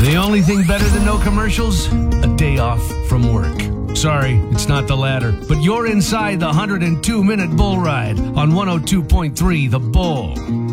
The only thing better than no commercials? A day off from work. Sorry, it's not the latter, but you're inside the 102-minute bull ride on 102.3 The Bull.